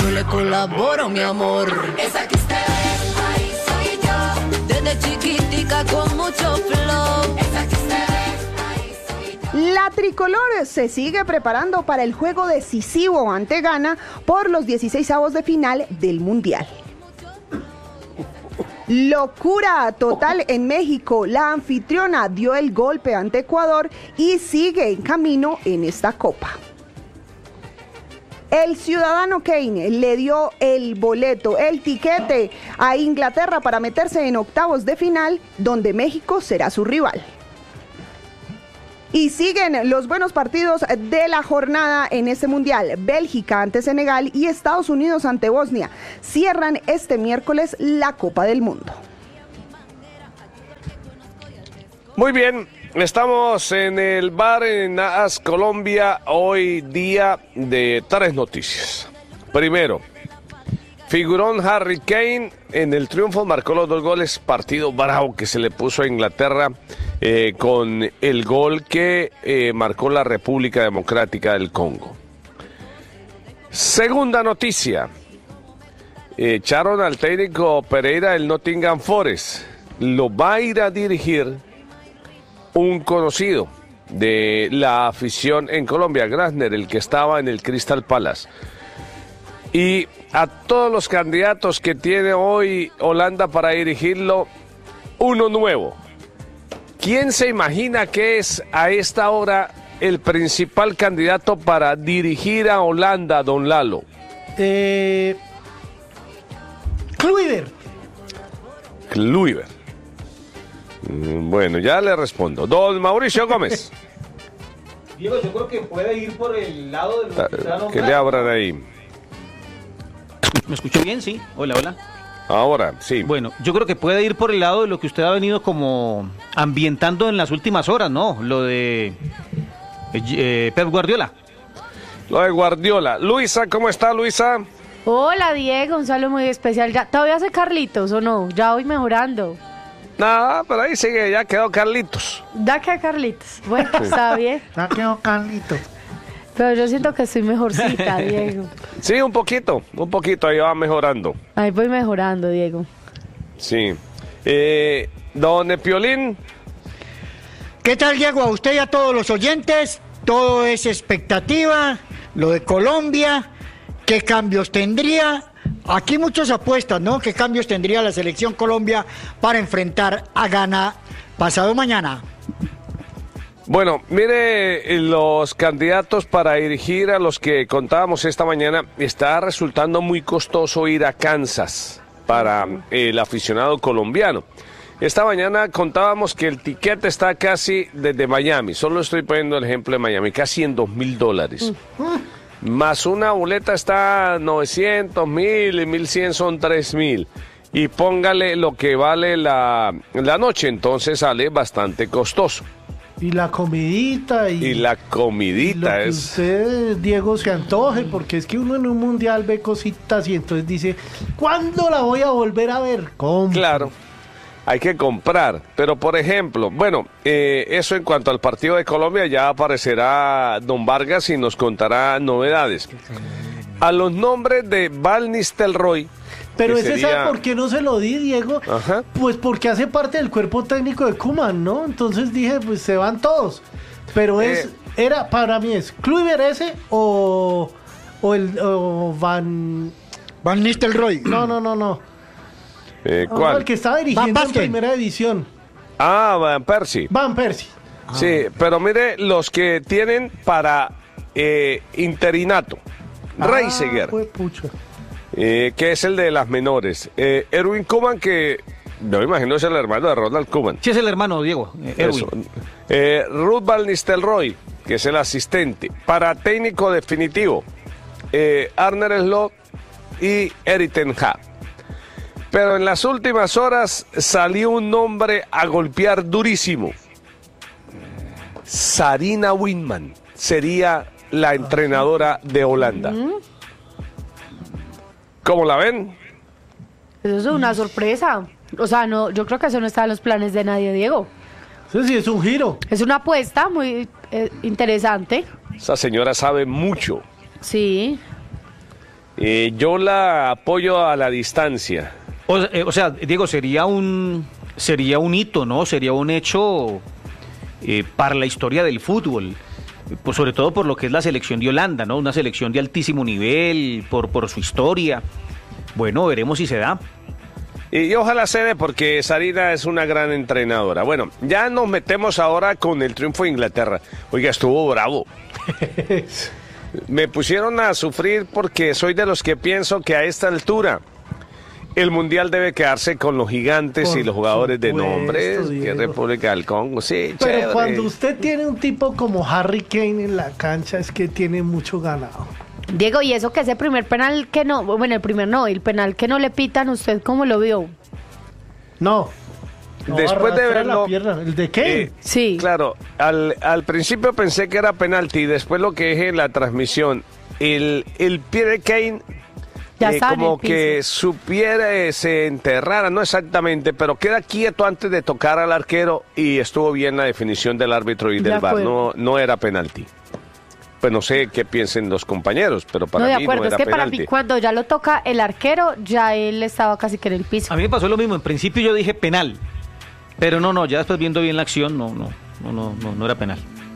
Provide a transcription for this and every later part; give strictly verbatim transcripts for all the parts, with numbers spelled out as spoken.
yo le colaboro, mi amor. Esa que usted ve, ahí soy yo. Desde chiquitica con mucho flow. Esa que usted ve, ahí soy yo. La tricolor se sigue preparando para el juego decisivo ante Ghana por los dieciseisavos de final del Mundial. Locura total en México. La anfitriona dio el golpe ante Ecuador y sigue en camino en esta copa. El ciudadano Kane le dio el boleto, el tiquete a Inglaterra para meterse en octavos de final, donde México será su rival. Y siguen los buenos partidos de la jornada en este mundial. Bélgica ante Senegal y Estados Unidos ante Bosnia. Cierran este miércoles la Copa del Mundo. Muy bien, estamos en el bar en A S Colombia. Hoy día de tres noticias. Primero, figurón Harry Kane en el triunfo, marcó los dos goles. Partido bravo que se le puso a Inglaterra. Eh, con el gol que eh, marcó la República Democrática del Congo. Segunda noticia. Eh, echaron al técnico Pereira del Nottingham Forest. Lo va a ir a dirigir un conocido de la afición en Colombia, Grasner, el que estaba en el Crystal Palace. Y a todos los candidatos que tiene hoy Holanda para dirigirlo, uno nuevo. ¿Quién se imagina que es a esta hora el principal candidato para dirigir a Holanda, don Lalo? Eh, Kluivert. Kluivert. Bueno, ya le respondo. Don Mauricio Gómez. Diego, yo creo que puede ir por el lado de lo que está Que le abran ahí. ¿Me escuchó bien? Sí. Hola, hola. Ahora, sí. Bueno, yo creo que puede ir por el lado de lo que usted ha venido como ambientando en las últimas horas, ¿no? Lo de eh, Pep Guardiola. Lo de Guardiola. Luisa, ¿cómo está, Luisa? Hola, Diego, un saludo muy especial. ¿Ya, ¿Todavía hace Carlitos o no? Ya voy mejorando. Nada, pero ahí sigue, ya quedó Carlitos. Da que a Carlitos. Bueno, está bien. Ya quedó Carlitos. Pero yo siento que estoy mejorcita, Diego. Sí, un poquito, un poquito, ahí va mejorando. Ahí voy mejorando, Diego. Sí. Eh, don Epiolín. ¿Qué tal, Diego? A usted y a todos los oyentes, todo es expectativa, lo de Colombia, ¿qué cambios tendría? Aquí muchas apuestas, ¿no? ¿Qué cambios tendría la selección Colombia para enfrentar a Ghana pasado mañana? Bueno, mire, los candidatos para dirigir a los que contábamos esta mañana, está resultando muy costoso ir a Kansas para el aficionado colombiano. Esta mañana contábamos que el tiquete está casi desde Miami, solo estoy poniendo el ejemplo de Miami, casi en dos mil dólares. Más una boleta está novecientos, mil y mil cien son tres mil. Y póngale lo que vale la, la noche, entonces sale bastante costoso. Y la comidita y, y la comidita y lo que es usted, Diego, se antoje, porque es que uno en un mundial ve cositas y entonces dice, ¿cuándo la voy a volver a ver? ¿Cómo? Claro, hay que comprar, pero por ejemplo, bueno, eh, eso en cuanto al partido de Colombia, ya aparecerá don Vargas y nos contará novedades. A los nombres de Van Nistelrooy. Pero ese sería... ¿sabe por qué no se lo di, Diego? Ajá. Pues porque hace parte del cuerpo técnico de Koeman, ¿no? Entonces dije, pues se van todos. Pero es, eh... era, para mí es Kluivert ese o, o el o Van... Van Nistelrooy. No, no, no, no. Eh, ¿Cuál? No, el que estaba dirigiendo en primera división. Ah, Van Persie. Van Persie. Sí, ah. Pero mire los que tienen para eh, interinato. Ah, Reiseguer. Pues pucha. Eh, que es el de las menores. Eh, Erwin Koeman, que yo me imagino es el hermano de Ronald Koeman. Sí, es el hermano, Diego. Eh, Erwin. Eh, Ruud van Nistelrooy, que es el asistente. Para técnico definitivo, eh, Arne Slot y Erik ten Hag. Pero en las últimas horas salió un nombre a golpear durísimo. Sarina Wiegman sería la entrenadora de Holanda. ¿Cómo la ven? Eso es una sorpresa. O sea, no, yo creo que eso no está en los planes de nadie, Diego. Sí, sí, es un giro. Es una apuesta muy eh, interesante. Esa señora sabe mucho. Sí. Eh, yo la apoyo a la distancia. O, eh, o sea, Diego, sería un sería un hito, ¿no? Sería un hecho eh, para la historia del fútbol. Pues sobre todo por lo que es la selección de Holanda, ¿no? Una selección de altísimo nivel, por, por su historia. Bueno, veremos si se da. Y ojalá se dé porque Sarina es una gran entrenadora. Bueno, ya nos metemos ahora con el triunfo de Inglaterra. Oiga, estuvo bravo. Me pusieron a sufrir porque soy de los que pienso que a esta altura el Mundial debe quedarse con los gigantes Por y los jugadores de supuesto, nombre. Que Diego. República del Congo, sí, Pero chévere. cuando usted tiene un tipo como Harry Kane en la cancha es que tiene mucho ganado. Diego, y eso que ese primer penal que no, bueno, el primer no, el penal que no le pitan, ¿usted cómo lo vio? No. No, Después de arrastra verlo, la pierna. ¿El de Kane? Eh, Sí. Claro, al, al principio pensé que era penalti, después lo que dije en la transmisión, el, el pie de Kane Ya eh, está en como el piso. que supiera, eh, se enterrara, no exactamente, pero queda quieto antes de tocar al arquero y estuvo bien la definición del árbitro y De del V A R, acuerdo. no, no era penalti. Pues no sé qué piensen los compañeros, pero para no, de mí acuerdo, no es era que para penalti. mí cuando ya lo toca el arquero, ya él estaba casi que en el piso. A mí me pasó lo mismo. En principio yo dije penal. Pero no, no, ya después viendo bien la acción, no, no, no, no, no, no era penal.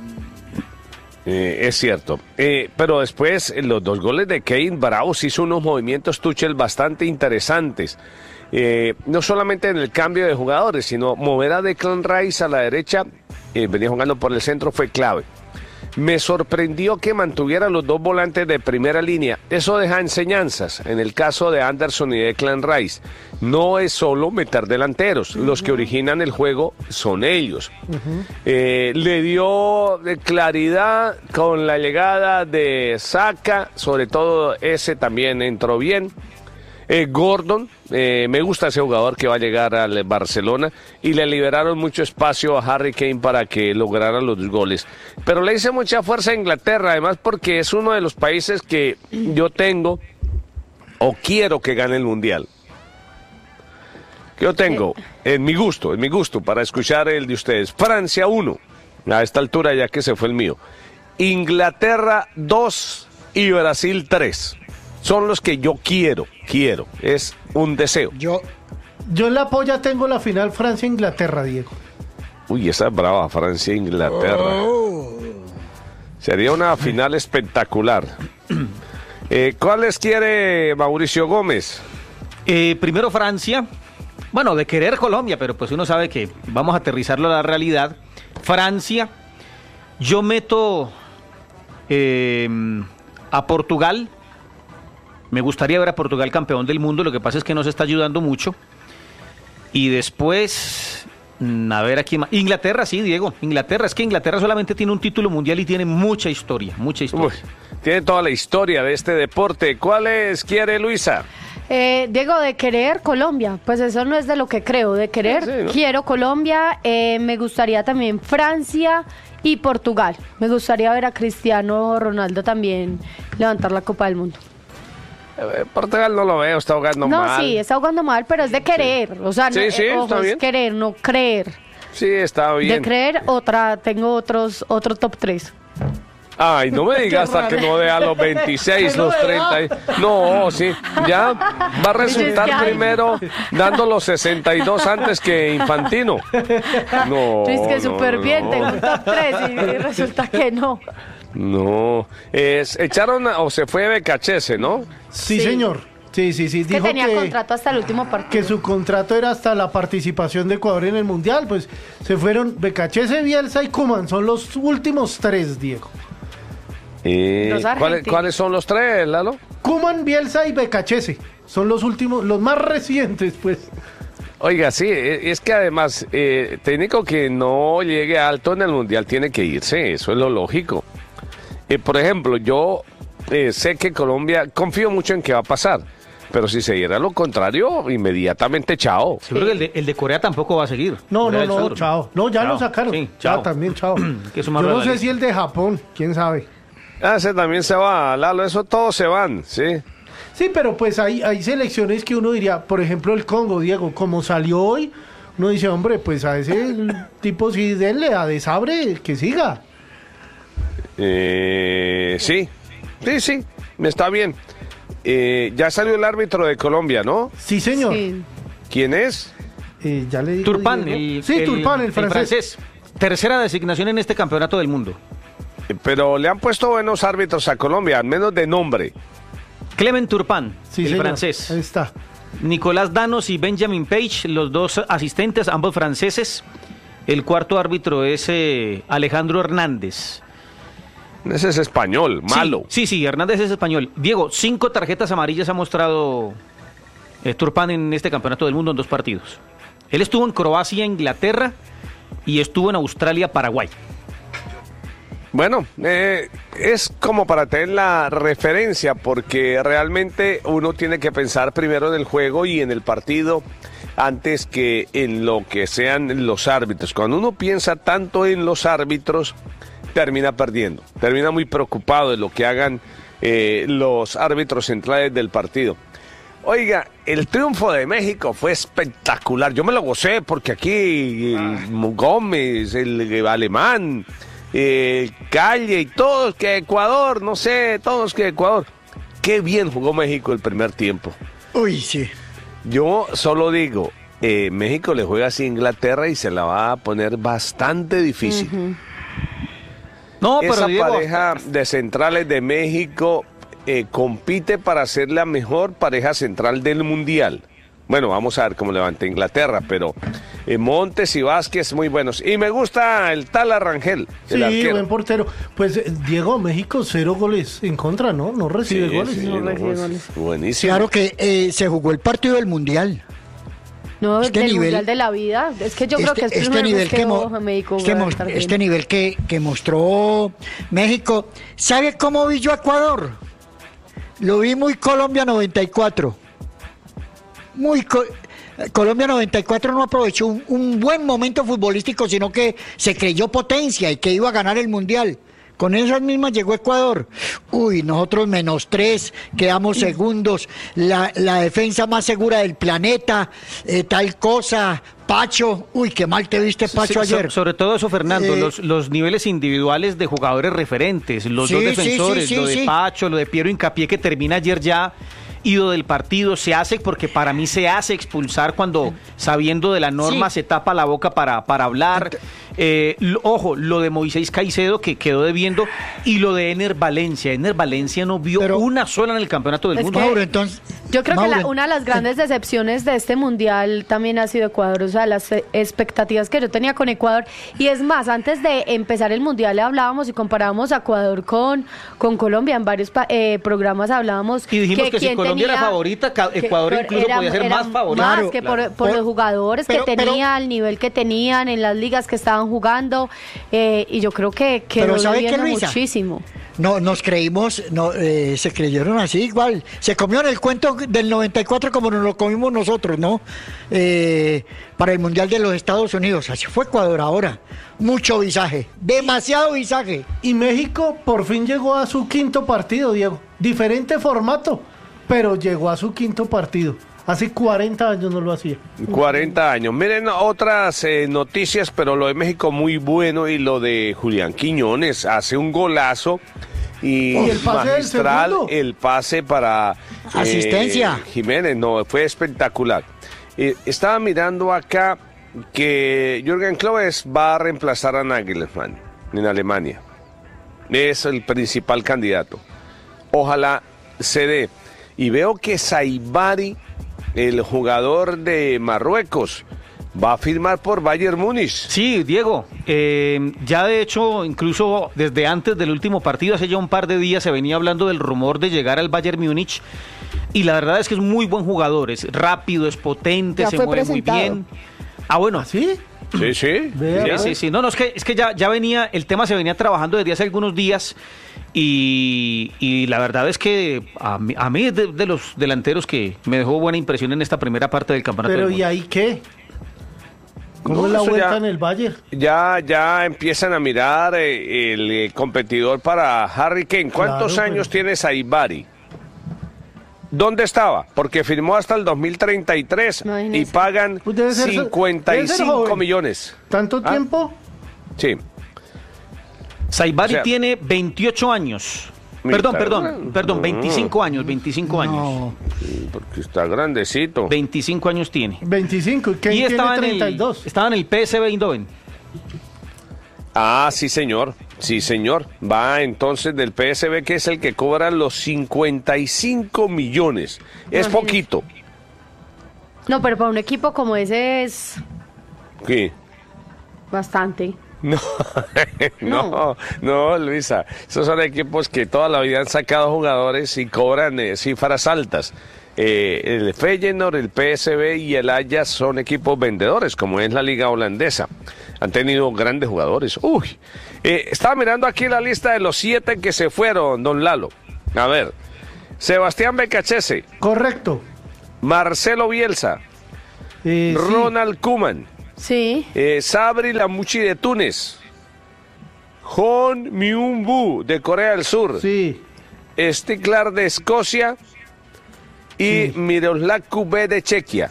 Eh, es cierto. Eh, pero después, en los dos goles de Kane, Bravos hizo unos movimientos Tuchel bastante interesantes. Eh, no solamente en el cambio de jugadores, sino mover a Declan Rice a la derecha, eh, venía jugando por el centro, fue clave. Me sorprendió que mantuviera los dos volantes de primera línea. Eso deja enseñanzas. En el caso de Anderson y Declan Rice, no es solo meter delanteros. Los que originan el juego son ellos. Eh, le dio eh, claridad con la llegada de Saka, sobre todo ese también entró bien. Eh, Gordon, eh, me gusta ese jugador que va a llegar al Barcelona y le liberaron mucho espacio a Harry Kane para que lograra los goles. Pero le hice mucha fuerza a Inglaterra, además porque es uno de los países que yo tengo o quiero que gane el Mundial. Que yo tengo, en mi gusto, en mi gusto, para escuchar el de ustedes. Francia uno, a esta altura ya que se fue el mío. Inglaterra dos y Brasil tres. Son los que yo quiero, quiero, es un deseo. Yo, Yo en la polla tengo la final Francia-Inglaterra, Diego. Uy, esa es brava, Francia-Inglaterra. Sería una final espectacular. Eh, ¿Cuáles quiere Mauricio Gómez? Eh, primero Francia. Bueno, de querer Colombia, pero pues uno sabe que vamos a aterrizarlo a la realidad. Francia. Yo meto eh, a Portugal. Me gustaría ver a Portugal campeón del mundo, lo que pasa es que no se está ayudando mucho. Y después, mm, a ver aquí más. Inglaterra, sí, Diego. Inglaterra, es que Inglaterra solamente tiene un título mundial y tiene mucha historia, mucha historia. Uy, tiene toda la historia de este deporte. ¿Cuáles quiere Luisa? Eh, Diego, de querer Colombia, pues eso no es de lo que creo, de querer, Sí, ¿no? quiero Colombia, eh, me gustaría también Francia y Portugal. Me gustaría ver a Cristiano Ronaldo también levantar la Copa del Mundo. Eh, Portugal no lo veo, está jugando No, mal. sí, está jugando mal, pero es de querer, o sea, no, Sí, sí, eh, ojo, está es bien. querer, no creer. Sí, está bien. De creer, otra, tengo otros, otro top tres. Ay, no me digas hasta que no vea los veintiséis, Que no los vea. treinta. y- No, sí, ya va a resultar Dices que hay. primero dando los sesenta y dos antes que Infantino. No. Es que no, súper no, bien, no. tengo un top tres y resulta que no. No, es, echaron a- o se fue Becachese, ¿no? Sí, Sí. señor. Sí, sí, sí. Que Dijo tenía que, contrato hasta el último partido. que su contrato era hasta la participación de Ecuador en el Mundial. Pues se fueron Becachese, Bielsa y Koeman. Son los últimos tres, Diego. Eh, Los ¿cuáles, argentinos. ¿Cuáles son los tres, Lalo? Koeman, Bielsa y Becachese. Son los últimos, los más recientes, pues. Oiga, sí, e- es que además, eh, técnico que no llegue alto en el Mundial tiene que irse, eso es lo lógico. Eh, por ejemplo, yo eh, sé que Colombia, confío mucho en que va a pasar, pero si se diera lo contrario, inmediatamente chao. Yo creo que el de, el de Corea tampoco va a seguir. No, Corea no, del no, Sur. chao. No, ya Chao. lo sacaron. Sí, Ya chao. también, chao. Que eso Yo más no raro sé la si el de Japón, quién sabe. Ah, ese también se va, Lalo, eso todos se van, ¿sí? Sí, pero pues hay, hay selecciones que uno diría, por ejemplo el Congo, Diego, como salió hoy, uno dice, hombre, pues a ese tipo sí denle a desabre, que siga. Eh, sí, sí, sí, me está bien. eh, ya salió el árbitro de Colombia, ¿no? Sí, señor. Sí. ¿Quién es? Eh, ya le digo, Turpán, Diego. el, Sí, el- Turpán, el el francés. Tercera designación en este campeonato del mundo. Eh, Pero le han puesto buenos árbitros a Colombia, al menos de nombre. Clement Turpán, Sí, el señor. francés. Ahí está. Nicolás Danos y Benjamin Page, los dos asistentes, ambos franceses. El cuarto árbitro es eh, Alejandro Hernández. Ese es español, malo. Sí, sí, sí, Hernández es español. Diego, cinco tarjetas amarillas ha mostrado eh, Turpán en este campeonato del mundo en dos partidos. Él estuvo en Croacia, Inglaterra y estuvo en Australia, Paraguay. Bueno, eh, es como para tener la referencia, porque realmente uno tiene que pensar primero en el juego y en el partido antes que en lo que sean los árbitros. Cuando uno piensa tanto en los árbitros, termina perdiendo, termina muy preocupado de lo que hagan eh, los árbitros centrales del partido. Oiga, el triunfo de México fue espectacular. Yo me lo gocé porque aquí el Gómez, el, el alemán, eh, Calle y todos que Ecuador, no sé, todos que Ecuador. Qué bien jugó México el primer tiempo. Uy, sí. Yo solo digo, eh, México le juega así a Inglaterra y se la va a poner bastante difícil. Ujú. No, pero Esa Diego, pareja de centrales de México eh, compite para ser la mejor pareja central del Mundial. Bueno, vamos a ver cómo levanta Inglaterra, pero eh, Montes y Vázquez muy buenos. Y me gusta el tal Arrangel, el Sí, arquero. buen portero. Pues eh, Diego, México, cero goles en contra, ¿no? No recibe Sí, goles. sí, no no, recibe es goles. buenísimo. Claro que eh, se jugó el partido del Mundial. No, Este del nivel- Mundial de la Vida. Es que yo creo que es este primera nivel vez que que, mo- veo a México este, mo- estar bien. este nivel que, que mostró México. ¿Sabe cómo vi yo a Ecuador? Lo vi muy Colombia noventa y cuatro. Muy co- Colombia noventa y cuatro no aprovechó un, un buen momento futbolístico, sino que se creyó potencia y que iba a ganar el Mundial. Con esas mismas llegó Ecuador. Uy, nosotros menos tres, quedamos segundos. La, la defensa más segura del planeta, eh, tal cosa. Pacho, uy, qué mal te viste, Pacho, Sí, so- ayer. sobre todo eso, Fernando, Eh, los, los niveles individuales de jugadores referentes, los Sí, dos sí, defensores, sí, sí, lo de sí. Pacho, lo de Piero Hincapié que termina ayer ya ido del partido, se hace, porque para mí se hace expulsar cuando sabiendo de la norma Sí. se tapa la boca para, para hablar. Eh, lo- ojo, lo de Moisés Caicedo que quedó debiendo y lo de Ener Valencia. Ener Valencia no vio Pero- una sola en el campeonato del Es mundo. que- Mauro, entonces. Yo creo que la- Mauro, una de las grandes decepciones de este mundial también ha sido Ecuador, o sea, las eh, expectativas que yo tenía con Ecuador. Y es más, antes de empezar el mundial hablábamos y comparábamos a Ecuador con, con Colombia. En varios pa- eh, programas hablábamos Y dijimos que si quién Colombia era tenía- favorita, ca- que- Ecuador pero incluso podía ser más favorito. Más Claro, que claro. por, por Por- los jugadores pero- que pero- tenía, el nivel que tenían en las ligas que estaban jugando. eh, y yo creo que quedó Pero ¿sabe qué, debiendo Luisa? muchísimo. No, nos creímos, no, eh, se creyeron así igual. Se comieron el cuento del noventa y cuatro como nos lo comimos nosotros, ¿no? Eh, para el Mundial de los Estados Unidos. Así fue Ecuador ahora. Mucho visaje, demasiado visaje. Y México por fin llegó a su quinto partido, Diego. Diferente formato, pero llegó a su quinto partido. Hace cuarenta años no lo hacía. cuarenta años. Miren otras eh, noticias, pero lo de México muy bueno y lo de Julián Quiñones hace un golazo y, Y el pase del magistral segundo. el pase para eh, Asistencia. Jiménez, no, fue espectacular. Eh, estaba mirando acá que Jürgen Klopp va a reemplazar a Nagelsmann en Alemania. Es el principal candidato. Ojalá se dé. Y veo que Saibari, el jugador de Marruecos, va a firmar por Bayern Múnich. Sí, Diego, eh, ya de hecho, incluso desde antes del último partido, hace ya un par de días se venía hablando del rumor de llegar al Bayern Múnich y la verdad es que es muy buen jugador, es rápido, es potente, Ya se fue mueve muy presentado. bien. Ah, bueno, ¿Sí? Sí, sí. Vea, Sí, sí, sí. No, no, es que, es que ya, ya venía, el tema se venía trabajando desde hace algunos días y, y la verdad es que a mí, a mí es de, de los delanteros que me dejó buena impresión en esta primera parte del campeonato. Pero del ¿y mundo. ahí qué? ¿Cómo No, es la eso vuelta ya- en el Bayern? Ya, ya empiezan a mirar eh, el eh, competidor para Harry Kane. ¿Cuántos Claro, años pero- tiene Saibari? ¿Dónde estaba? Porque firmó hasta el dos mil treinta y tres y Imagínese. pagan Pues debe ser- cincuenta y debe ser cinco joven. millones. ¿Tanto ¿Ah? tiempo? Sí. Saibari O sea- tiene veintiocho años. Perdón, Está perdón, grande. perdón, No, veinticinco años, veinticinco años. No. sí, porque está grandecito. veinticinco años tiene. veinticinco, y Kane Y estaba tiene en, treinta y el, dos. estaba en el P S V Eindhoven. Ah, sí, señor. Sí, señor. Va entonces del P S V, que es el que cobra los cincuenta y cinco millones. Es Imagínese. poquito. No, pero para un equipo como ese es ¿Qué? bastante. No, no, no, Luisa. Esos son equipos que toda la vida han sacado jugadores y cobran eh, cifras altas. Eh, el Feyenoord, el P S V y el Ajax son equipos vendedores, como es la liga holandesa. Han tenido grandes jugadores. Uy, eh, estaba mirando aquí la lista de los siete que se fueron, don Lalo. A ver, Sebastián Becachese, Correcto. Marcelo Bielsa, Eh, sí. Ronald Koeman, Sí. eh, Sabri Lamouchi de Túnez, Hon Myung-woo de Corea del Sur, Sí. Stiklar de Escocia y Sí. Miroslav Kubé de Chequia.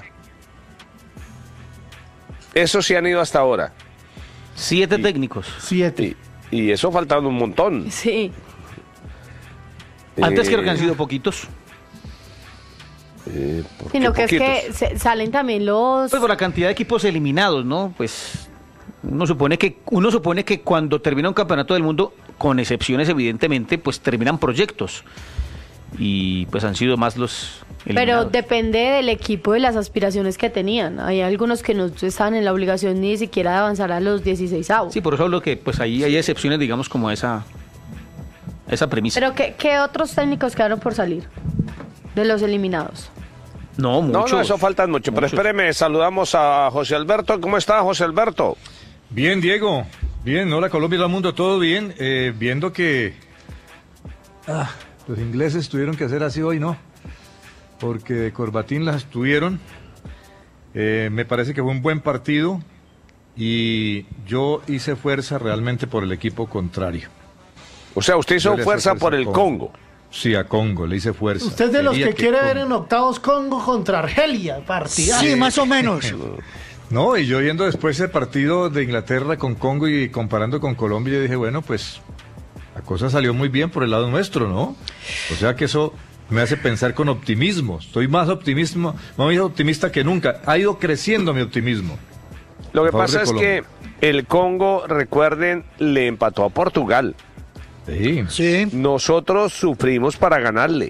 Esos se han ido hasta ahora. Siete técnicos. Siete. Y, y eso faltando un montón. Sí. Antes Eh, creo que han sido poquitos. eh, ¿por qué Sino que es que poquitos? se- salen también los... Pues por la cantidad de equipos eliminados, ¿no? Pues uno supone que uno supone que cuando termina un campeonato del mundo, con excepciones evidentemente, pues terminan proyectos. Y pues han sido más los Pero eliminados. depende del equipo y las aspiraciones que tenían. Hay algunos que no están en la obligación ni siquiera de avanzar a los dieciséis avos. Sí, por eso hablo que pues ahí hay excepciones, digamos, como esa esa premisa. Pero ¿qué, ¿qué otros técnicos quedaron por salir de los eliminados? no, No, muchos. no, eso faltan mucho. Pero Muchos. espéreme, saludamos a José Alberto. ¿Cómo está, José Alberto? Bien, Diego. Bien, hola Colombia y el mundo, todo bien. Eh, viendo que ah, los ingleses tuvieron que hacer así hoy, ¿no? Porque de corbatín las tuvieron. Eh, me parece que fue un buen partido y yo hice fuerza realmente por el equipo contrario. O sea, usted hizo Yo le hice fuerza por el Congo. Sí, a Congo, le hice fuerza. Usted es de los Quería que quiere ver Congo- en octavos Congo contra Argelia, partida. Sí, más o menos. No, y yo viendo después ese partido de Inglaterra con Congo y comparando con Colombia, yo dije, bueno, pues la cosa salió muy bien por el lado nuestro, ¿no? O sea que eso me hace pensar con optimismo. Estoy más optimismo, más optimista que nunca. Ha ido creciendo mi optimismo. Lo que A favor pasa de es Colombia. que el Congo, recuerden, le empató a Portugal. Sí, Sí. Nosotros sufrimos para ganarle.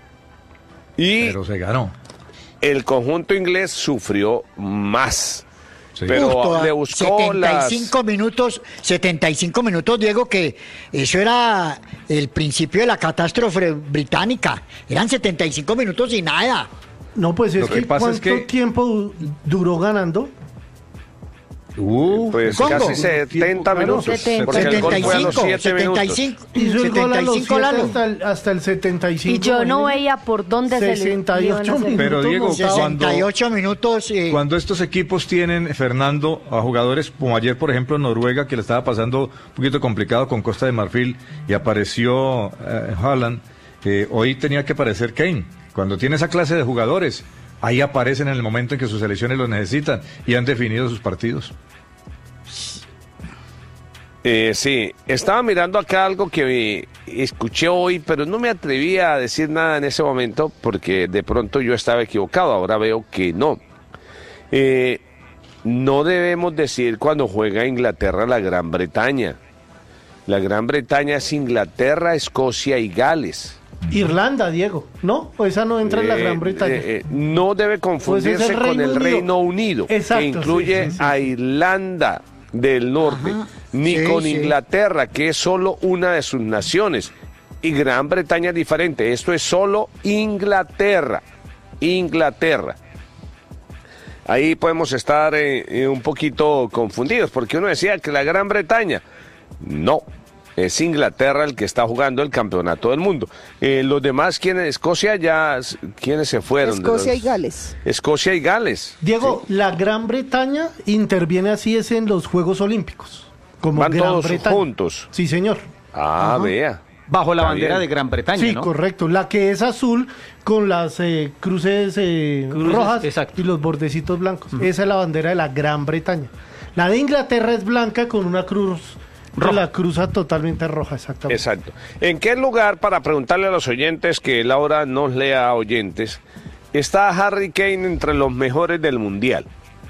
Y pero se ganó. el conjunto inglés sufrió más. Sí. Pero Uf, toda- le buscó las... setenta y cinco minutos, setenta y cinco minutos, Diego, que eso era el principio de la catástrofe británica. Eran setenta y cinco minutos y nada. No, pues es Lo que que pasa ¿cuánto es que- tiempo du- duró ganando? Uh, Pues Congo. casi setenta Claro, minutos. setenta. Porque el gol fue a los setenta y cinco, siete setenta y minutos. cinco, Hizo el gol a los setenta y cinco, siete Lalo. hasta el, hasta el setenta y cinco. Y yo no imagínese. veía por dónde se le sesenta y iban a ocho hacer. minutos. Pero, Diego, montados. cuando- sesenta y ocho minutos. eh, Cuando estos equipos tienen, Fernando, a jugadores como ayer, por ejemplo, Noruega, que le estaba pasando un poquito complicado con Costa de Marfil y apareció eh, Haaland, eh, hoy tenía que aparecer Kane. Cuando tiene esa clase de jugadores, ahí aparecen en el momento en que sus selecciones los necesitan y han definido sus partidos. Eh, sí, estaba mirando acá algo que eh, escuché hoy, pero no me atreví a decir nada en ese momento porque de pronto yo estaba equivocado, ahora veo que no. Eh, no debemos decir cuando juega Inglaterra la Gran Bretaña. La Gran Bretaña es Inglaterra, Escocia y Gales. Irlanda, Diego. ¿No? O esa no entra en la Eh, Gran Bretaña. eh, eh, no debe confundirse Pues es el con el Reino Reino Unido. Unido, Exacto, que incluye sí, sí, sí. a Irlanda del Norte, Ajá, ni sí, con sí. Inglaterra, que es solo una de sus naciones. Y Gran Bretaña es diferente, esto es solo Inglaterra. Inglaterra. Ahí podemos estar eh, eh, un poquito confundidos, porque uno decía que la Gran Bretaña, no, es Inglaterra el que está jugando el campeonato del mundo. Eh, los demás, ¿quiénes? Escocia ya, ¿quiénes se fueron? de Escocia los- y Gales. Escocia y Gales. Diego, la Gran Bretaña interviene así es en los Juegos Olímpicos. Como Van Gran todos Bretaña. juntos. Sí, señor. Ah, vea. Bajo la Está bandera bien. de Gran Bretaña, Sí, ¿no? correcto. La que es azul con las eh, cruces, eh, Cruces, rojas exacto. y los bordecitos blancos. Esa es la bandera de la Gran Bretaña. La de Inglaterra es blanca con una cruz Que la cruza totalmente roja, exactamente. Exacto. ¿En qué lugar, para preguntarle a los oyentes, que Laura nos lea a oyentes, está Harry Kane entre los mejores del Mundial?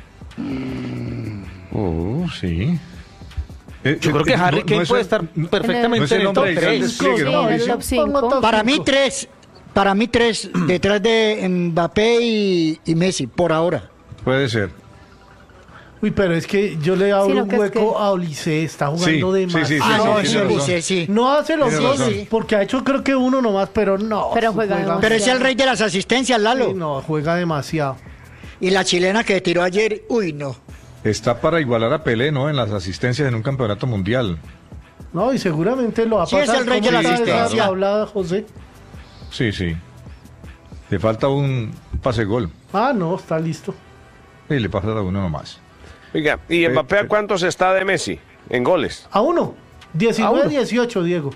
Oh, sí. Eh, Yo eh, creo que eh, Harry no- Kane no es puede el- estar no perfectamente es el en el top nombre del gran tres. despliegue, ¿no, Sí, Mauricio? el top cinco. Pongo top Para mí cinco. tres, para mí tres, detrás de Mbappé y, y Messi, por ahora. Puede ser. Uy, pero es que yo le abro Sino un que es hueco que- a Olise, está Sí, jugando sí, demasiado. sí, sí, Ah, sí, no, tiene ese razón. Olise, sí. No hace los Tiene goles, razón. porque ha hecho creo que uno nomás, pero no. Pero juega demasiado. Pero es el rey de las asistencias, Lalo. Sí, no, juega demasiado. Y la chilena que tiró ayer, uy, no. Está para igualar a Pelé, ¿no? En las asistencias en un campeonato mundial. No, y seguramente lo va a Sí, pasar. es el rey de ¿Cómo la está esa asistencia. hablada, José? Sí, sí. Le falta un pase gol. Ah, no, está listo. Y le pasa a uno nomás. Oiga, ¿y Mbappé Eh, a cuántos está de Messi en goles? A uno. A diecinueve uno. dieciocho, Diego.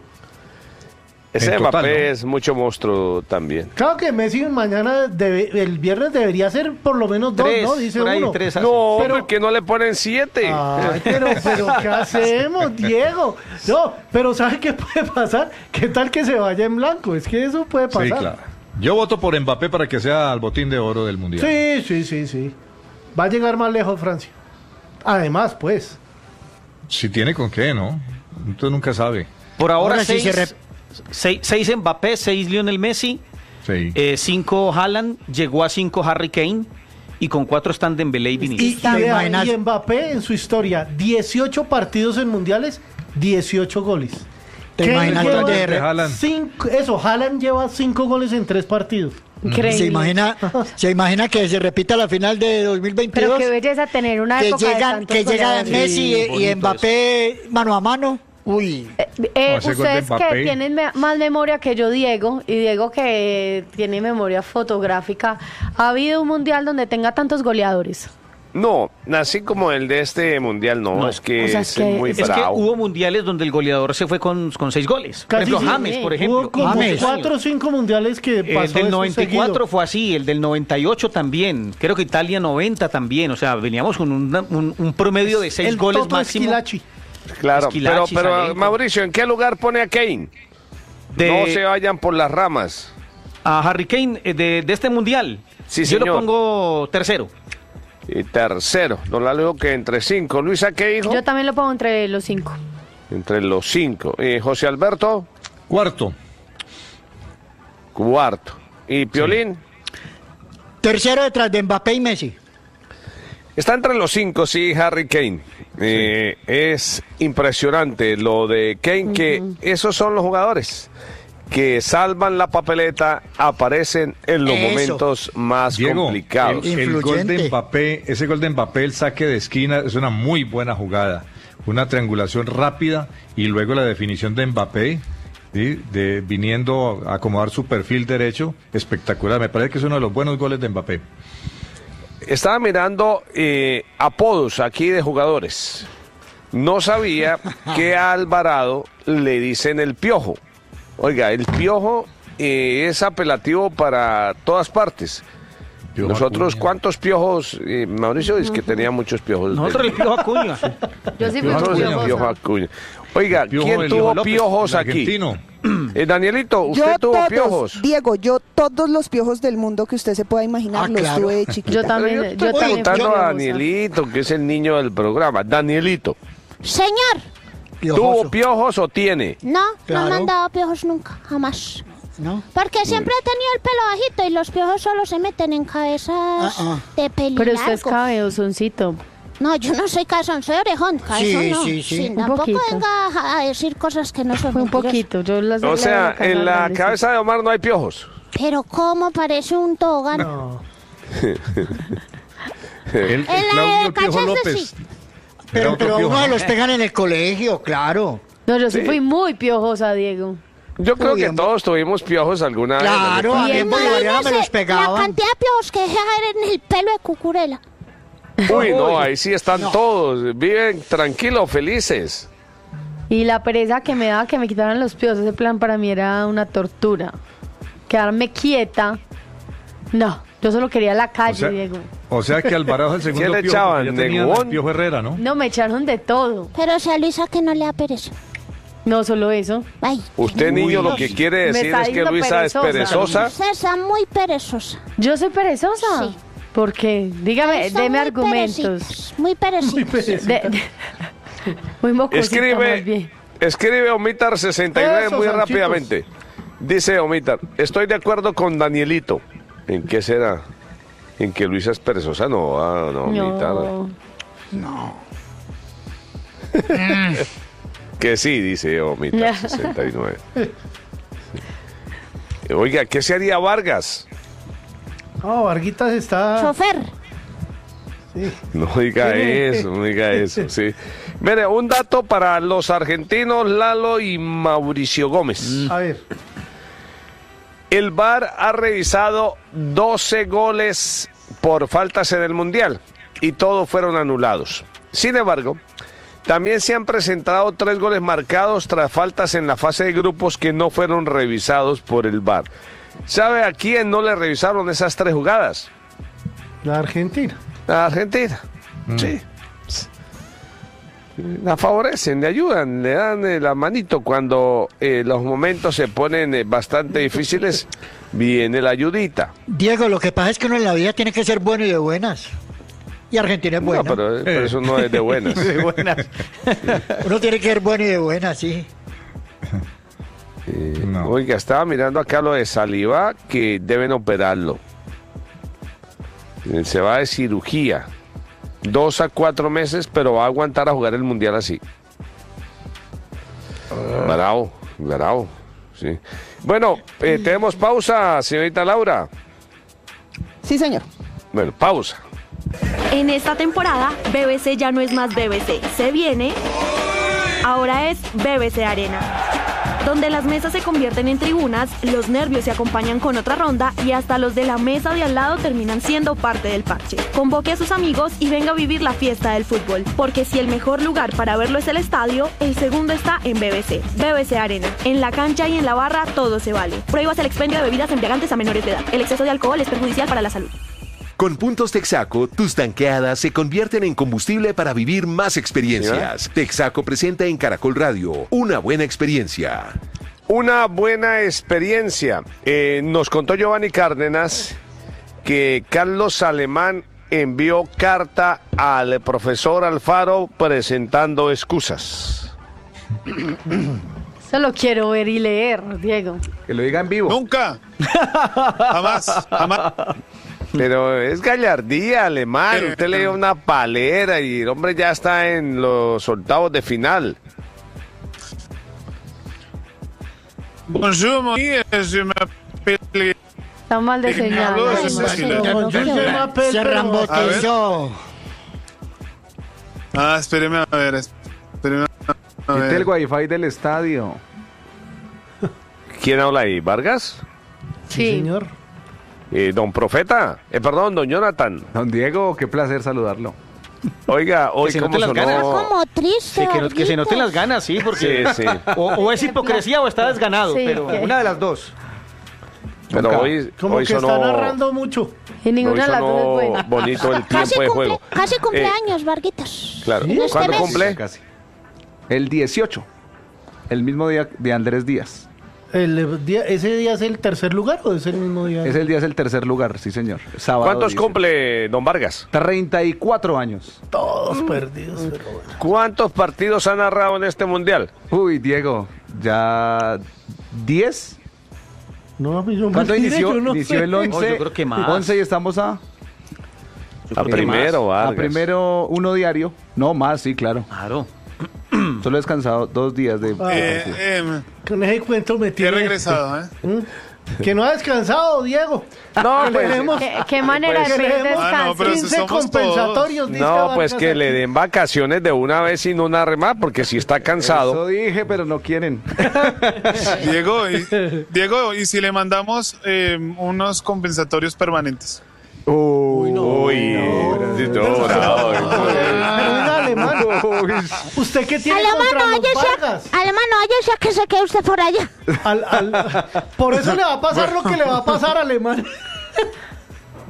Ese En Mbappé total, ¿no? es mucho monstruo también. Claro que Messi mañana, debe- el viernes debería ser por lo menos dos, Tres, ¿no? Dice por ahí, uno. tres hace. No, Pero- porque no le ponen siete. Ay, pero, pero, ¿qué hacemos, Diego? No, pero ¿sabe qué puede pasar? ¿Qué tal que se vaya en blanco? Es que eso puede pasar. Sí, claro. Yo voto por Mbappé para que sea el botín de oro del mundial. Sí, sí, sí, sí. Va a llegar más lejos Francia. Además, pues. Si tiene con qué, ¿no? Usted nunca sabe. Por ahora, Ahora sí seis, se rep- seis, seis Mbappé, seis Lionel Messi, Sí. eh, cinco Haaland, llegó a cinco Harry Kane y con cuatro están Dembélé y Y, Vinicius. y, ¿Te vea, imaginas? y Mbappé en su historia, dieciocho partidos en mundiales, dieciocho goles. ¿Te ¿Qué imaginas lleva? dónde de Haaland? Cinco- eso, Haaland lleva cinco goles en tres partidos. Increíble. ¿Se imagina, se imagina que se repita la final de dos mil veintidós? Pero qué belleza tener una que época de llegan, tantos que llega goleadores. Messi y- y, bonito Mbappé mano a mano. Uy. Eh, eh, No, ese gol de ustedes que Mbappé. tienen me- más memoria que yo, Diego, y Diego que tiene memoria fotográfica, ¿ha habido un mundial donde tenga tantos goleadores? No, así como el de este mundial, no, No. es que O sea, es, es que- muy Es que bravo. hubo mundiales donde el goleador se fue con, con seis goles. Por Casi ejemplo, sí. James, por ejemplo. Hubo como James. cuatro o cinco mundiales que pasó El del eso noventa y cuatro seguido. fue así, el del noventa y ocho también, creo que Italia noventa también, o sea, veníamos con una- un, un promedio de seis El goles Toto máximo. Esquilachi. Claro, pero, Esquilachi, pero Salenko. Mauricio, ¿en qué lugar pone a Kane? De- No se vayan por las ramas. A Harry Kane eh, de, de este mundial, Sí, yo lo señor. pongo tercero. Y tercero, don Lalo dijo que entre cinco. Luisa, ¿qué dijo? Yo también lo pongo entre los cinco. Entre los cinco. Eh, José Alberto, Cuarto. cuarto. Y Piolín, Tercero detrás de Mbappé y Messi. está entre los cinco, sí, Harry Kane. Eh, es impresionante lo de Kane, que esos son los jugadores que salvan la papeleta, aparecen en los Eso. momentos más Diego, complicados. el, el gol de Influyente. Mbappé, ese gol de Mbappé, el saque de esquina, es una muy buena jugada. Una triangulación rápida y luego la definición de Mbappé, ¿sí? de, viniendo a acomodar su perfil derecho, espectacular. Me parece que es uno de los buenos goles de Mbappé. Estaba mirando eh, apodos aquí de jugadores. No sabía que a Alvarado le dicen el Piojo. Oiga, el Piojo eh, es apelativo para todas partes. Piojo Nosotros, Acuña. ¿cuántos piojos? Eh, Mauricio dice que tenía muchos piojos. Nosotros el Piojo Acuña. Yo sí fui Nosotros muy el piojosa. Piojo Acuña. Oiga, Piojo, ¿quién el tuvo Piojo López, piojos el aquí? argentino. Eh, Danielito, ¿usted Yo tuvo todos, piojos? Diego, yo todos los piojos del mundo que usted se pueda imaginar Ah, los claro. tuve de chiquita. Yo también, Pero yo, estoy también fui preguntando a piojosa. Danielito, que es el niño del programa. Danielito, Señor, Piojoso. ¿tuvo piojos o tiene? no, Claro. no me han dado piojos nunca, jamás. ¿No? Porque siempre he tenido el pelo bajito y los piojos solo se meten en cabezas Ah, ah. de pelo Pero usted es largo. cabezoncito. No, yo no soy cabezón, soy orejón. Cabezón Sí, no. sí, sí. Un Tampoco poquito. venga a- a decir cosas que no son Fue un mentirosas. poquito. Yo las O le sea, hago en la grandecita. cabeza de Omar no hay piojos. Pero cómo parece un tobogán. No. El, el En la Claudio de Piojo Cachas de López. sí. Era Pero, otro pero a Piojo, uno se ¿no? los pegan en el colegio, claro. No, yo sí, Sí. fui muy piojosa, Diego. Yo creo Uy, que hombre. todos tuvimos piojos alguna vez. Claro, a mí en Bolivariana me los Imagínese la pegaban. cantidad de piojos que dejé caer en el pelo de Cucurela. Uy, no, ahí sí están todos. Viven tranquilos, felices. Y la pereza que me daba que me quitaran los piojos, ese plan para mí era una tortura. Quedarme quieta. No, yo solo quería la calle, O sea, Diego. O sea que Alvarado es el segundo le Piojo, echaban? porque ya ¿De tenían Gubón? al Piojo Herrera, ¿no? No, me echaron de todo. Pero si a Luisa que no le da pereza. No solo eso. Ay, Usted, niño, lo que quiere Me decir está es que diciendo Luisa es perezosa. perezosa. César, muy perezosa. ¿Yo soy perezosa? Sí. ¿Por qué? Dígame, Son deme muy argumentos. perecitas, Muy perecitas. De- de- muy mocosita, más Escribe, bien. escribe Omitar sesenta y nueve Eso, muy Sanchitos. rápidamente. Dice Omitar, estoy de acuerdo con Danielito. ¿En qué será? ¿En que Luisa es perezosa? No, ah, no, Omitar. No. Que sí, dice Omitar sesenta y nueve. Oiga, ¿qué se haría Vargas? No, Varguitas está... Chofer. No diga eso, no diga eso, sí. Mire, un dato para los argentinos Lalo y Mauricio Gómez. A ver. El V A R ha revisado doce goles por faltas en el Mundial y todos fueron anulados. Sin embargo, también se han presentado tres goles marcados tras faltas en la fase de grupos que no fueron revisados por el V A R. ¿Sabe a quién no le revisaron esas tres jugadas? La Argentina. A Argentina, sí. La favorecen, le ayudan, le dan eh, la manito cuando eh, los momentos se ponen eh, bastante difíciles, viene la ayudita. Diego, lo que pasa es que uno en la vida tiene que ser bueno y de buenas. Y Argentina es buena. No, pero, eh, pero eso no es de buenas. De buenas. Uno tiene que ser bueno y de buenas, sí. Eh, No. Oiga, estaba mirando acá lo de Saliba, que deben operarlo. Eh, Se va de cirugía. Dos a cuatro meses, pero va a aguantar a jugar el Mundial así. Bravo, bravo. Sí. Bueno, eh, tenemos pausa, señorita Laura. Sí, señor. Bueno, pausa. En esta temporada, B B C ya no es más B B C. Se viene, ahora es B B C Arena, donde las mesas se convierten en tribunas, los nervios se acompañan con otra ronda y hasta los de la mesa de al lado terminan siendo parte del parche. Convoque a sus amigos y venga a vivir la fiesta del fútbol, porque si el mejor lugar para verlo es el estadio, el segundo está en B B C. B B C Arena. En la cancha y en la barra todo se vale. Prohíbas el expendio de bebidas embriagantes a menores de edad. El exceso de alcohol es perjudicial para la salud. Con Puntos Texaco, tus tanqueadas se convierten en combustible para vivir más experiencias. Texaco presenta en Caracol Radio una buena experiencia. Una buena experiencia. Eh, nos contó Giovanni Cárdenas que Carlos Alemán envió carta al profesor Alfaro presentando excusas. Solo quiero ver y leer, Diego. Que lo diga en vivo. Nunca. Jamás, jamás. Pero es gallardía, Alemán. Usted le dio una palera y el hombre ya está en los octavos de final. Bonjour, mon ami, je m'appelle... Está mal de señal. Pablo, Ay, ese es no, el- no, no, Yo no. soy Mapel, Se pero- rambotizó. Ah, espéreme a ver, espéreme a Quite el ver. wifi del estadio. ¿Quién habla ahí? ¿Vargas? Sí, Sí. señor. Eh, don Profeta. Eh, perdón, don Jonathan. Don Diego, qué placer saludarlo. Oiga, hoy se cómo noten las ganas. sonó... Como triste. Sí, que, no- que se noten las ganas, sí, porque Sí, sí. O, o es hipocresía o está desganado, Sí, pero que- una de las dos. Pero Nunca. hoy, Como hoy que sonó... está narrando mucho. Y hoy ninguna de las dos es sonó buena. bonito el Casi, tiempo de cumple- juego. casi Eh, cumpleaños, Varguitas. Claro. En este ¿Cuándo mes. cumple? Casi. El dieciocho. El mismo día de Andrés Díaz. El día, ¿Ese día es el tercer lugar o es el mismo día? Ese día es el tercer lugar, sí señor. Sábado. ¿Cuántos dice. cumple don Vargas? treinta y cuatro años. Todos perdidos, pero bueno. ¿Cuántos partidos ha narrado en este mundial? Uy, Diego, ya diez. No, a mí no me ¿Cuánto mire, inició? yo no Inició sé. el once. Oh, yo creo que más. once y estamos a... A primero, A Vargas. primero uno diario. No, más, sí, claro. Claro. Solo he descansado dos días de... Eh, eh, Con ese cuento me he tiene... regresado, ¿eh? ¿Mm? Que no ha descansado, Diego. No, pues, Tenemos ¿Qué, qué manera Pues- de pedir Queremos- Ah, no, descanso? pero si quince somos compensatorios, dice no, Vargas pues que aquí. le den vacaciones de una vez y no una remar, porque si está cansado. Eso dije, pero no quieren. Diego, y, Diego, ¿y si le mandamos eh, unos compensatorios permanentes? Uy, no. Uy, sí, no, bravo. Pero venga, alemán. ¿Usted qué tiene Alemán, contra no, los oye, Vargas? sea, alemán, no, oye, sea que se quede usted por allá. Al- al- por eso le va a pasar lo que le va a pasar, alemán.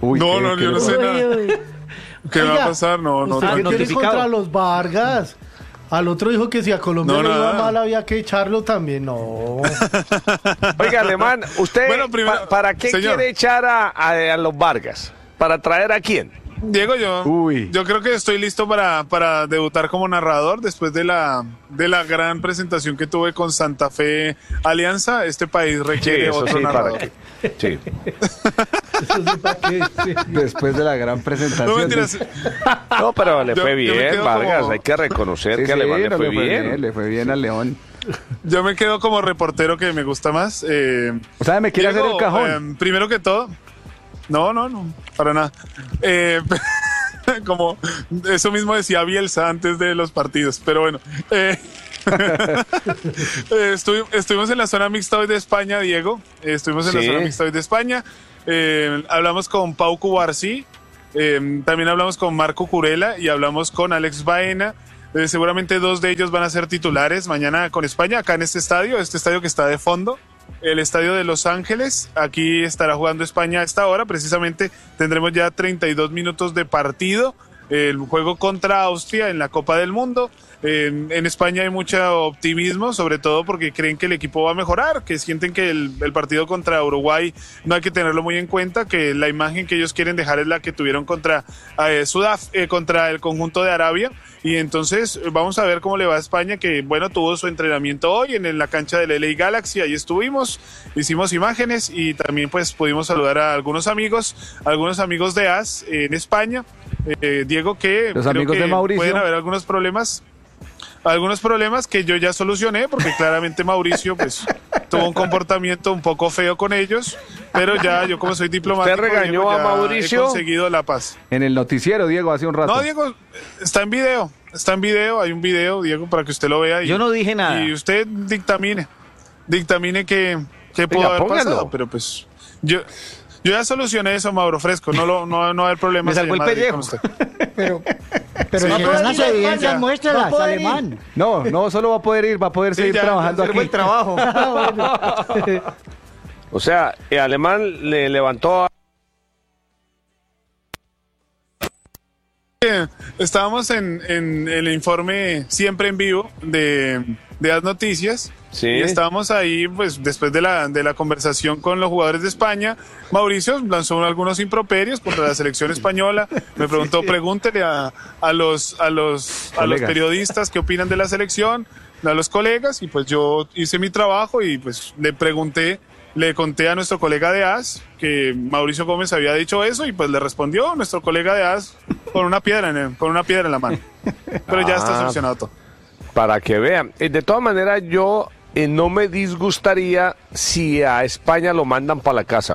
Uy, no, ¿qué- no, qué yo le no sé pasa? nada. Uy, uy. ¿Qué va Oiga, a pasar? No, no, ¿usted qué tranquilo. tiene contra los Vargas? Al otro dijo que si a Colombia No, le iba nada. mal había que echarlo también. No. Oiga, Alemán, ¿usted Bueno, primero- pa- para qué señor. quiere echar a, a- a los Vargas? ¿Para traer a quién? Diego, yo, Uy. yo creo que estoy listo para, para debutar como narrador después de la, de la gran presentación que tuve con Santa Fe Alianza. Este país Sí, requiere eso otro sí, narrador. para qué. Sí. Eso sí, ¿para qué? Sí. Después de la gran presentación. No mentiras. No, pero le Yo- fue yo me bien, quedo Vargas. como- Hay que reconocer Sí, que sí, Alemán le no fue bien. Le fue bien al León. Yo me quedo como reportero que me gusta más. Eh, O sea, me quiere hacer Diego, el cajón. eh, primero que todo. No, no, no, para nada. Eh, como eso mismo decía Bielsa antes de los partidos, pero bueno. Eh, eh, estuvi- estuvimos en la zona mixta hoy de España, Diego. Eh, estuvimos en la Sí. zona mixta hoy de España. Eh, hablamos con Pau Cubarsí. Eh, también hablamos con Marco Curela y hablamos con Alex Baena. Eh, seguramente dos de ellos van a ser titulares mañana con España, acá en este estadio, este estadio que está de fondo, el estadio de Los Ángeles. Aquí estará jugando España a esta hora. Precisamente tendremos ya treinta y dos minutos de partido. El juego contra Austria en la Copa del Mundo. Eh, en España hay mucho optimismo, sobre todo porque creen que el equipo va a mejorar, que sienten que el, el partido contra Uruguay no hay que tenerlo muy en cuenta, que la imagen que ellos quieren dejar es la que tuvieron contra eh, Sudaf, eh, contra el conjunto de Arabia. Y entonces eh, vamos a ver cómo le va a España, que bueno, tuvo su entrenamiento hoy en, en la cancha del L A Galaxy. Ahí estuvimos, hicimos imágenes y también pues pudimos saludar a algunos amigos, algunos amigos de A S en España. Eh, Diego, que Los creo amigos que de Mauricio. pueden haber algunos problemas, algunos problemas que yo ya solucioné, porque claramente Mauricio pues tuvo un comportamiento un poco feo con ellos, pero ya yo como soy diplomático, ¿Usted regañó Diego, a ya Mauricio? he conseguido la paz. En el noticiero, Diego, hace un rato. No, Diego, está en video, está en video, hay un video, Diego, para que usted lo vea. Y, Yo no dije nada. Y usted dictamine, dictamine que, que pudo Venga, haber póngalo. pasado, pero pues yo... Yo ya solucioné eso, Mauro Fresco. No, lo, no, no va a haber problemas. Me salvó en el Madrid pellejo. con usted. Pero, pero Sí, si pero están las sí, evidencias, ya. Ah, muéstralas, Va a poder ir. alemán. No, no solo va a poder ir, va a poder Sí, seguir ya, trabajando ya, aquí. el trabajo. O sea, el Alemán le levantó a... Eh, Estábamos en, en el informe siempre en vivo de, de las noticias. Sí. Y estábamos ahí, pues, después de la, de la conversación con los jugadores de España. Mauricio lanzó algunos improperios contra la selección española. Me preguntó, pregúntele a, a los, a los, a los Colegas. periodistas qué opinan de la selección, a los colegas, y pues yo hice mi trabajo y pues le pregunté, le conté a nuestro colega de A S que Mauricio Gómez había dicho eso, y pues le respondió nuestro colega de A S con una piedra en el- con una piedra en la mano. Pero ya está Ah. solucionado todo. Para que vean. Eh, De todas maneras, yo eh, no me disgustaría si a España lo mandan para la casa.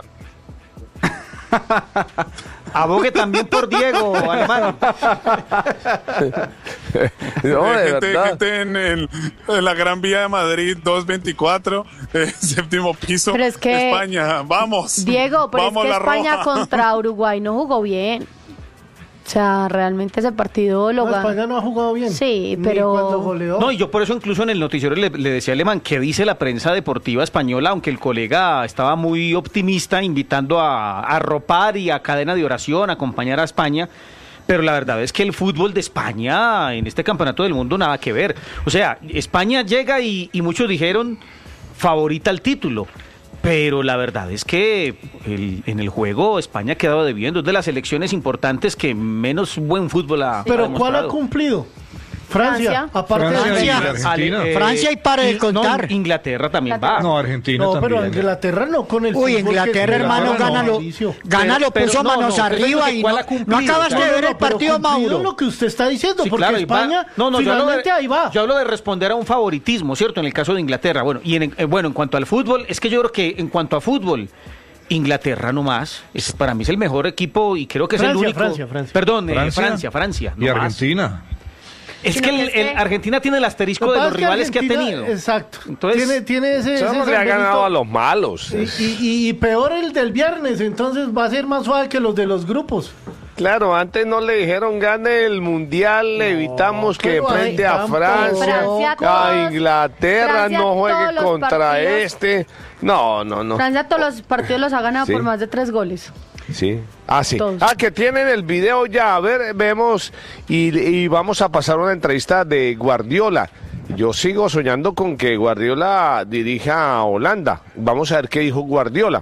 Abogue también por Diego, Alemán. No, Eh, de gente, verdad. gente en, el- en la Gran Vía de Madrid, doscientos veinticuatro, eh, séptimo piso, Pero es que- España, vamos. Diego, pero vamos es que la España roja. contra Uruguay no jugó bien. O sea, realmente ese partido lo No, ganó. España no ha jugado bien. Sí, Ni pero- cuando goleó. No, y yo por eso incluso en el noticiero le, le decía a Alemán que dice la prensa deportiva española, aunque el colega estaba muy optimista, invitando a, a arropar y a cadena de oración, a acompañar a España. Pero la verdad es que el fútbol de España en este campeonato del mundo nada que ver. O sea, España llega y, y muchos dijeron favorita al título. Pero la verdad es que el- en el juego España ha quedado debiendo. Es de las selecciones importantes que menos buen fútbol ha, ha Pero ¿cuál ha demostrado. cumplido? Francia, Francia. aparte Francia de y Francia. Argentina. Eh, Francia y para de y- contar. no, Inglaterra también va. No, Argentina No, pero también. Inglaterra no con el Uy, fútbol Inglaterra, que- hermano, Inglaterra no, gana lo, Mauricio. gana lo Pero- puso no, manos no, pero arriba digo que y cuál no, ha cumplido. no acabas No, de no, ver no, el pero partido, cumplido Mauro. lo que usted está diciendo, Sí, porque claro, y va- España no, no, yo hablo finalmente de- ahí va. Yo hablo de responder a un favoritismo, ¿cierto? En el caso de Inglaterra. Bueno, y en, eh, bueno, en cuanto al fútbol, es que yo creo que en cuanto a fútbol, Inglaterra nomás, es, para mí es el mejor equipo y creo que es el Francia, único. Francia, Francia. Perdón, eh, Francia. Francia, Francia. Y no más. Argentina. Es Sino que que el, es que- el Argentina tiene el asterisco Lo de que los pasa es que rivales que ha Argentina- tenido. Exacto. Entonces- tiene, tiene ese, ese Eso no le ha San ganado Benito. a los malos. Y, y- y peor el del viernes, entonces va a ser más suave que los de los grupos. Claro, antes no le dijeron gane el mundial, le evitamos que pero ahí enfrente a tampoco. Francia, Francia a todos- Inglaterra, Francia no todos juegue los contra partidos- este. No, no, no. Francia todos los partidos los ha ganado Sí. por más de tres goles. Sí. Ah, sí. Todos. Ah, que tienen el video ya. A ver, vemos y, y vamos a pasar una entrevista de Guardiola. Yo sigo soñando con que Guardiola dirija a Holanda. Vamos a ver qué dijo Guardiola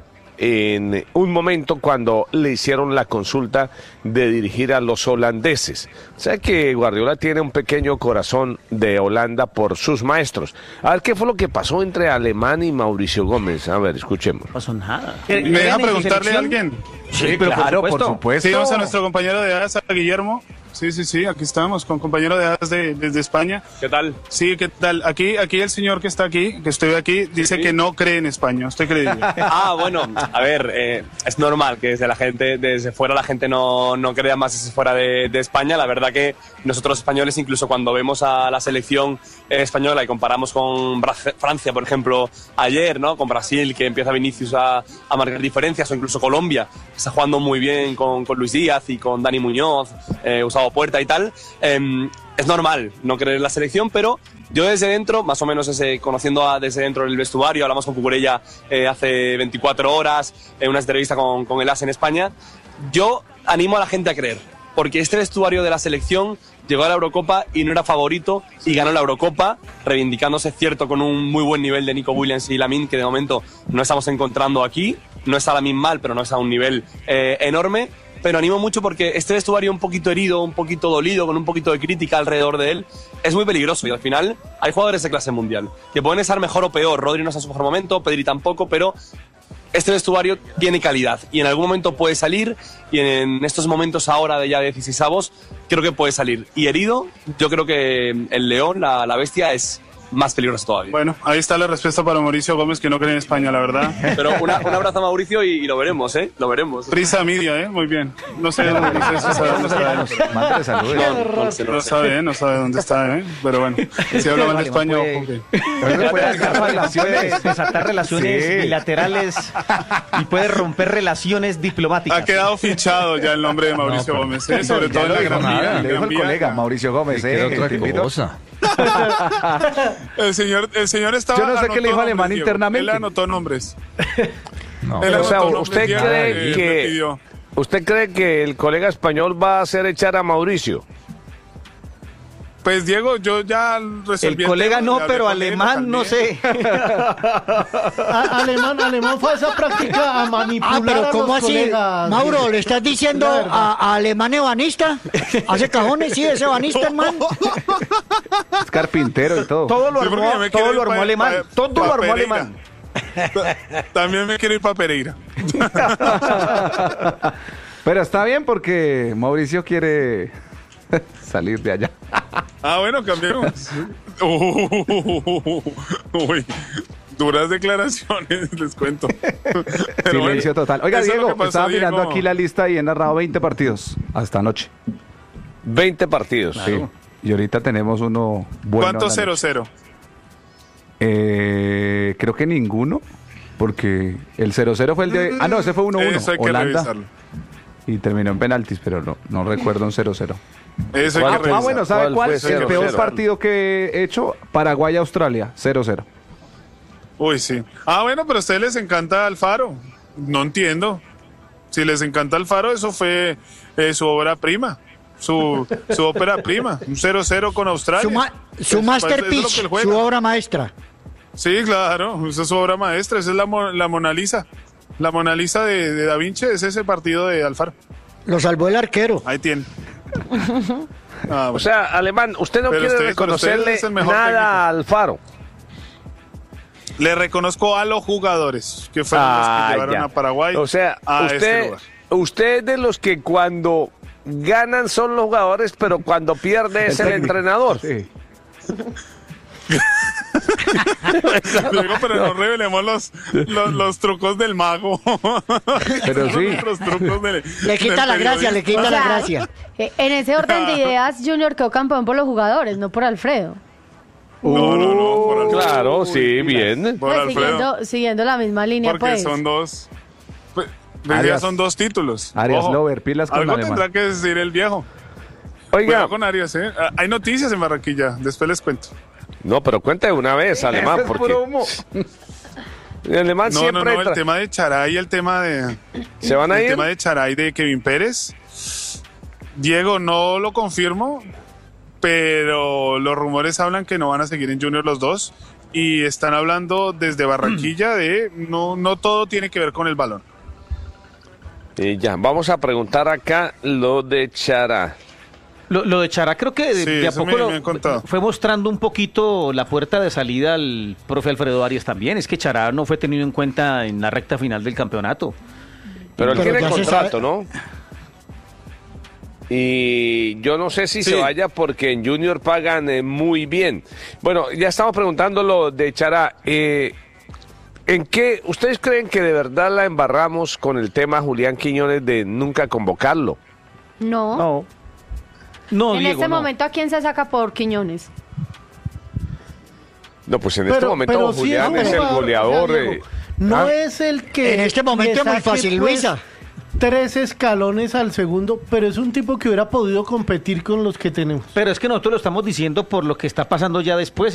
en un momento cuando le hicieron la consulta de dirigir a los holandeses. O sea que Guardiola tiene un pequeño corazón de Holanda por sus maestros. A ver qué fue lo que pasó entre Alemán y Mauricio Gómez. A ver, escuchemos. No pasó nada. ¿Me deja preguntarle a alguien? Sí, pero claro, por supuesto. Sí, vamos a nuestro compañero de A D A S, a Guillermo. Sí, sí, sí, aquí estamos con compañero de A D A S de, desde España. ¿Qué tal? Sí, ¿qué tal? Aquí, aquí el señor que está aquí, que estoy aquí, dice Sí. que no cree en España. ¿Usted cree? Ah, bueno, a ver, eh, es normal que desde la gente, desde fuera la gente no, no crea más desde fuera de, de España. La verdad que nosotros españoles, incluso cuando vemos a la selección eh, española y comparamos con Bra- Francia, por ejemplo, ayer, ¿no? Con Brasil, que empieza Vinicius a, a marcar diferencias, o incluso Colombia, que está jugando muy bien con, con Luis Díaz y con Dani Muñoz, eh, Gustavo Puerta y tal. Eh, es normal no creer en la selección, pero yo desde dentro, más o menos ese, conociendo a, desde dentro del vestuario, hablamos con Cucurella eh, hace veinticuatro horas, en una entrevista con, con el As en España, yo animo a la gente a creer, porque este vestuario de la selección llegó a la Eurocopa y no era favorito y ganó la Eurocopa, reivindicándose, cierto, con un muy buen nivel de Nico Williams y Lamine, que de momento no estamos encontrando aquí. No está Lamine mal, pero no está a un nivel eh, enorme. Pero animo mucho porque este vestuario un poquito herido, un poquito dolido, con un poquito de crítica alrededor de él, es muy peligroso y al final hay jugadores de clase mundial que pueden estar mejor o peor. Rodri no está en su mejor momento, Pedri tampoco, pero este vestuario tiene calidad y en algún momento puede salir, y en estos momentos ahora de ya dieciseisavos creo que puede salir. Y herido, yo creo que el león, la, la bestia, es más peligroso todavía. Bueno, ahí está la respuesta para Mauricio Gómez, que no cree en España, la verdad. Pero una, un abrazo a Mauricio y, y lo veremos, ¿eh? Lo veremos. Prisa Media, ¿eh? Muy bien. No sé dónde no sé si sabe dónde está. Mándale saludos. No, no, sé, no sabe, ¿eh? No sabe dónde está, ¿eh? Pero bueno, si habla mal de España, puede- ojo que- Puede desatar relaciones, desatar relaciones Sí. bilaterales y puede romper relaciones diplomáticas. Ha quedado fichado ya el nombre de Mauricio Gómez, ¿eh? Sobre todo en la Gran Vía. en Le dijo Gran el Vía. colega Mauricio Gómez, ¿Qué eh, otra te invito. cosa? El señor, el señor estaba. Yo no sé qué le dijo anotó Alemán nombres, Diego. internamente. Él anotó nombres. No. Él O sea, anotó ¿usted nombres, Diego, cree eh, que- me pidió. ¿Usted cree que el colega español va a hacer echar a Mauricio? Pues Diego, yo ya resolví. El colega tema, no, le hablé pero con él, alemán no también. sé. A- alemán, alemán fue esa práctica a manipular Ah, pero a ¿cómo los así? colegas. Mauro, ¿le estás diciendo La verdad. a, a alemán ebanista? ¿Hace cajones? Sí, ese ebanista, hermano. Es carpintero y todo. Todo lo Sí, porque armó, me todo quiero lo ir armó pa- alemán. pa- Todo pa lo armó Pereira. alemán. También me quiero ir para Pereira. Pero está bien porque Mauricio quiere salir de allá. Ah, bueno, cambiemos. Uy, duras declaraciones, les cuento. Pero Silencio bueno, total. Oiga, eso es lo Diego, que pasó, estaba mirando Diego. aquí la lista y he narrado veinte partidos hasta anoche. veinte partidos. Sí. Y ahorita tenemos uno bueno. ¿Cuánto a la cero noche. cero? Eh, creo que ninguno, porque el cero cero fue el de... Ah, no, ese fue uno uno. Eso hay que Holanda. revisarlo. Y terminó en penaltis, pero no, no recuerdo un cero cero. Eso hay Ah, que ah, revisar. bueno, ¿sabe ¿Cuál cuál? fue El cero peor cero? partido que he hecho, Paraguay-Australia, cero cero. Uy, sí. Ah, bueno, pero a ustedes les encanta Alfaro. No entiendo. Si les encanta Alfaro, eso fue eh, su obra prima. Su, su ópera prima. Un cero cero con Australia. Su, ma- su Eso es lo masterpiece, que él juega. su obra maestra. Sí, claro. Esa es su obra maestra. Esa es la, Mo- la Mona Lisa. La Mona Lisa de, de Da Vinci es ese partido de Alfaro. Lo salvó el arquero. Ahí tiene. Ah, O bueno. sea, Alemán, usted no Pero quiere usted- pero usted reconocerle es el mejor nada técnico. a Alfaro. Le reconozco a los jugadores que fueron Ah, los que llevaron ya. a Paraguay O sea, a este usted, lugar. usted es de los que cuando ganan son los jugadores, pero cuando pierde es el, entrenador. Sí. Digo, pero no revelemos los, los, los trucos del mago. Pero sí. Los trucos del- Le quita del la gracia, le quita O la sea, gracia. eh, En ese orden de ideas, Junior quedó campeón por los jugadores, no por Alfredo. No, no, no. Por Alfredo. Claro, sí, bien. Por Pues Alfredo. siguiendo, siguiendo la misma línea, Porque pues. son dos. Pues, pues ya Arias. son dos títulos. Arias Ojo. Lover, pilas con Algo Alemán. tendrá que decir el viejo. Oiga, Cuidado con Arias, ¿eh? Ah, hay noticias en Barranquilla. Después les cuento. no, pero cuente una vez, Alemán, Ese es porque puro humo. El alemán no, siempre no, no, tra- el tema de Charay y el tema de... ¿Se van a el ir? tema de Charay de Kevin Pérez. Diego, no lo confirmo, pero los rumores hablan que no van a seguir en Junior los dos y están hablando desde Barranquilla de no, no todo tiene que ver con el balón. Y ya, vamos a preguntar acá lo de Chará. Lo, lo de Chará creo que de, Sí, de a eso poco me- lo- me han contado. fue mostrando un poquito la puerta de salida al profe Alfredo Arias también. Es que Chará no fue tenido en cuenta en la recta final del campeonato. Pero él Pero tiene ya se contrato, sabe- ¿no? Y yo no sé si Sí. se vaya porque en Junior pagan eh, muy bien. Bueno, ya estamos preguntando lo de Chará. Eh, ¿En qué ustedes creen que de verdad la embarramos con el tema Julián Quiñones de nunca convocarlo? No. No. No, en Diego, este no. momento, ¿a quién se saca por Quiñones? No, pues en Pero- este momento pero sí Julián es es un el jugador, goleador. o sea, Diego, eh, No ¿ah? es el que... En este momento le es muy saque, fácil, pues, Luisa. Tres escalones al segundo, pero es un tipo que hubiera podido competir con los que tenemos. Pero es que nosotros lo estamos diciendo por lo que está pasando ya después.